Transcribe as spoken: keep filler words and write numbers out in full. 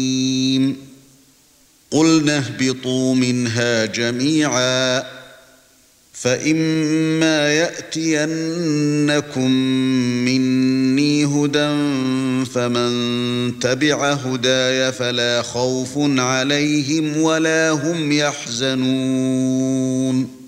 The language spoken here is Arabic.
قُلْنَا اهْبِطُوا مِنْهَا جَمِيعًا فَإِمَّا يَأْتِيَنَّكُم مِّنِّي هُدًى فَمَن تَبِعَ هُدَايَ فَلَا خَوْفٌ عَلَيْهِمْ وَلَا هُمْ يَحْزَنُونَ